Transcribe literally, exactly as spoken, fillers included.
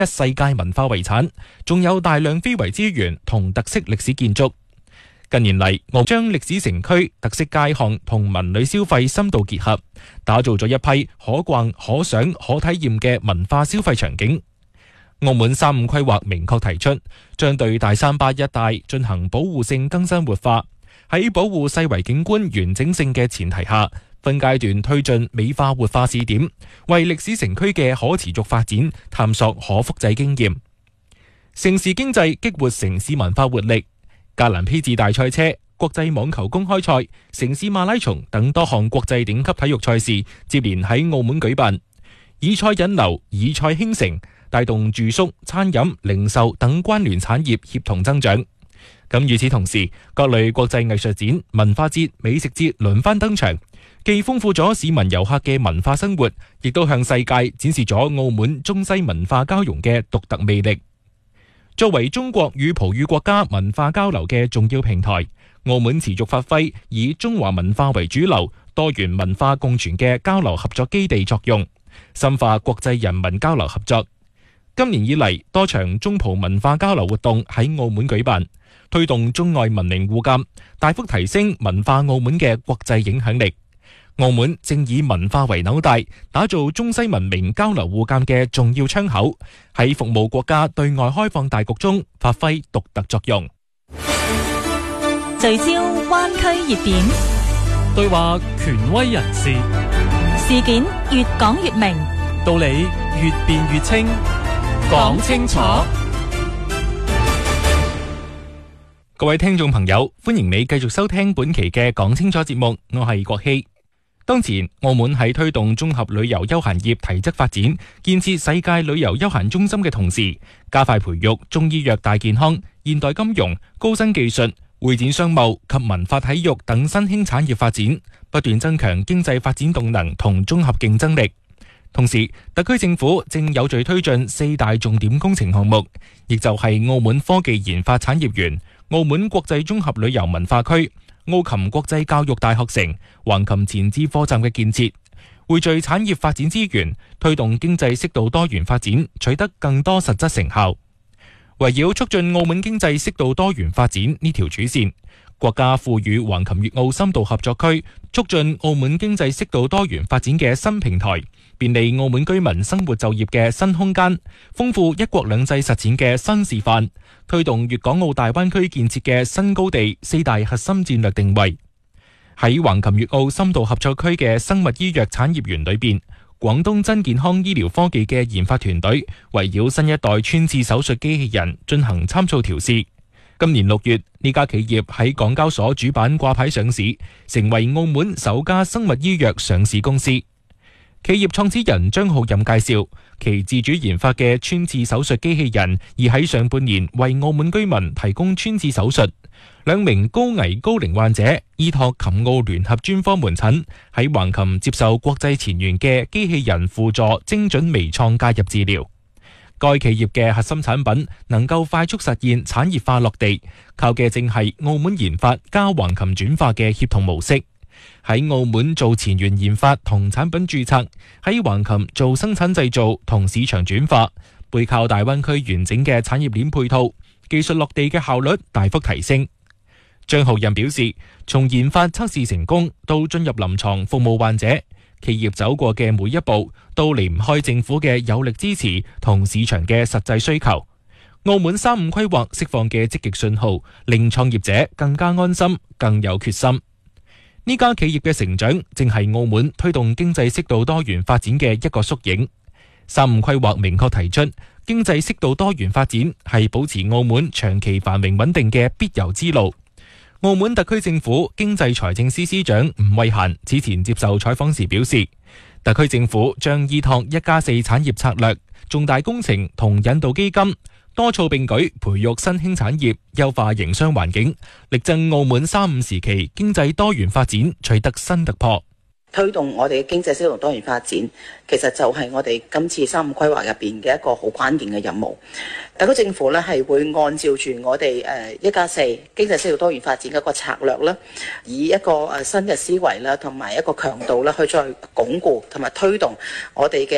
一世界文化遺產，仲有大量非遺資源同特色歷史建築。近年嚟，澳將歷史城區、特色街巷同文旅消費深度結合，打造咗一批可逛、可賞、可體驗嘅文化消費場景。澳門三五規劃明確提出，將對大三巴一帶進行保護性更新活化，喺保護世遺景觀完整性嘅前提下，分階段推進美化活化試點，為歷史城區嘅可持續發展探索可複製經驗。城市經濟激活城市文化活力，格蘭披治大賽車、國際網球公開賽、城市馬拉松等多項國際頂級體育賽事接連喺澳門舉辦，以賽引流，以賽興城，帶動住宿、餐飲、零售等關聯產業協同增長。咁與此同時，各類國際藝術展、文化節、美食節輪番登場，既豐富咗市民遊客嘅文化生活，亦都向世界展示咗澳門中西文化交融嘅獨特魅力。作為中國與葡語國家文化交流嘅重要平台，澳門持續發揮以中華文化為主流、多元文化共存嘅交流合作基地作用，深化國際人民交流合作。今年以嚟，多場中葡文化交流活動喺澳門舉辦，推動中外文明互鑒，大幅提升文化澳門嘅國際影響力。澳門正以文化為紐帶，打造中西文明交流互鑒嘅重要窗口，喺服務國家對外開放大局中發揮獨特作用。 聚焦灣區熱點， 對話權威人士， 事件越講越明， 道理越辯越清。講清楚。 各位聽眾朋友，歡迎你繼續收聽本期嘅講清楚節目，我係國希。當前澳門喺推動綜合旅遊休閒業提質發展，建設世界旅遊休閒中心嘅同時，加快培育中醫藥大健康、現代金融、高新技術、會展商務及文化體育等新興產業發展，不斷增強經濟發展動能同綜合競爭力。同時，特區政府正有序推進四大重點工程項目，亦就係澳門科技研發產業園、澳門國際綜合旅遊文化區、澳琴國際教育大學城、橫琴前置貨站嘅建設，匯聚產業發展資源，推動經濟適度多元發展，取得更多實質成效。圍繞促進澳門經濟適度多元發展呢條主線，國家賦予橫琴粵澳深度合作區促進澳門經濟適度多元發展嘅新平台，便利澳門居民生活就業嘅新空間，豐富一國兩制實踐嘅新示範，推動粵港澳大灣區建設嘅新高地四大核心戰略定位。喺橫琴粵澳深度合作區嘅生物醫藥產業園裏邊，廣東真健康醫療科技嘅研發團隊圍繞新一代穿刺手術機器人進行參數調試。今年六月，呢家企業喺港交所主板掛牌上市，成為澳門首家生物醫藥上市公司。企業創始人張浩任介紹，其自主研發嘅穿刺手術機器人已喺上半年為澳門居民提供穿刺手術。兩名高危高齡患者依託琴澳聯合專科門診，喺橫琴接受國際前沿嘅機器人輔助精準微創介入治療。該企業嘅核心產品能夠快速實現產業化落地，靠嘅正係澳門研發加橫琴轉化嘅協同模式。喺澳門做前沿研發同產品註冊，喺橫琴做生產製造同市場轉化，背靠大灣區完整嘅產業鏈配套，技術落地嘅效率大幅提升。張浩仁表示，從研發測試成功到進入臨床服務患者，企業走過嘅每一步都離唔開政府嘅有力支持同市場嘅實際需求。澳門三五規劃釋放嘅積極信號，令創業者更加安心，更有決心。呢家企業嘅成長正係澳門推動經濟適度多元發展嘅一個縮影。三五規劃明確提出，經濟適度多元發展係保持澳門長期繁榮穩定嘅必由之路。澳門特區政府經濟財政司司長吳惠嫻此前接受採訪時表示，特區政府將依託一加四產業策略、重大工程同引導基金，多措並舉，培育新興產業，優化營商環境，力爭澳門三五時期經濟多元發展取得新突破。 推動我哋嘅經濟適度多元發展，其實就係我哋今次三五規劃入邊嘅一個好關鍵嘅任務。特區政府咧係會按照住我哋誒一加四經濟適度多元發展嘅一個策略啦，以一個誒新嘅思維啦，同埋一個強度啦，去再鞏固同埋推動我哋嘅